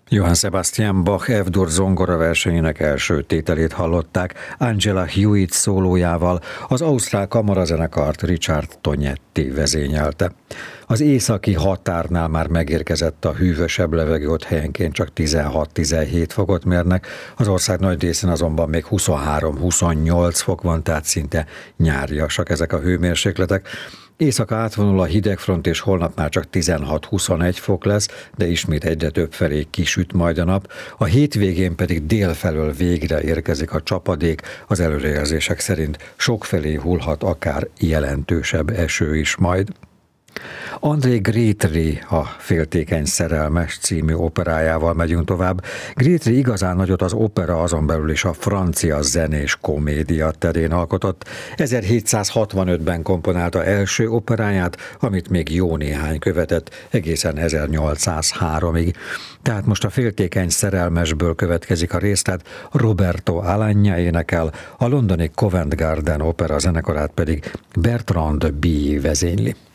Johann Sebastian Bach F-dur zongora versenyének első tételét hallották Angela Hewitt szólójával, az ausztrál kamarazenekart Richard Tognetti vezényelte. Az északi határnál már megérkezett a hűvösebb levegő, ott helyenként csak 16-17 fokot mérnek, az ország nagy részén azonban még 23-28 fok van, tehát szinte nyáriasak ezek a hőmérsékletek. Éjszaka átvonul a hidegfront, és holnap már csak 16-21 fok lesz, de ismét egyre több felé kisüt majd a nap. A hétvégén pedig délfelől végre érkezik a csapadék, az előrejelzések szerint sokfelé hullhat akár jelentősebb eső is majd. André Grétry a Féltékeny szerelmes című operájával megyünk tovább. Grétry igazán nagyot az opera, azon belül is a francia zenés komédia terén alkotott. 1765-ben komponálta első operáját, amit még jó néhány követett, egészen 1803-ig. Tehát most a Féltékeny szerelmesből következik a részlet, Roberto Alagna énekel, a londoni Covent Garden opera zenekarát pedig Bertrand Bille vezényli.